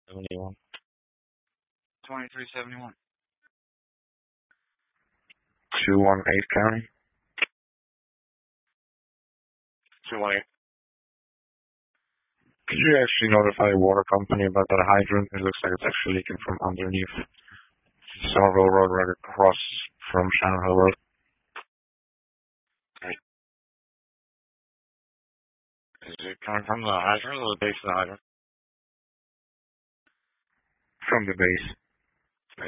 71. 2371. 218 County. 218. Could you actually notify the water company about that hydrant? It looks like it's actually leaking from underneath Somerville Road right across from Shannon Hill Road. Okay. Is it coming from the hydrant or the base of the hydrant? From the base.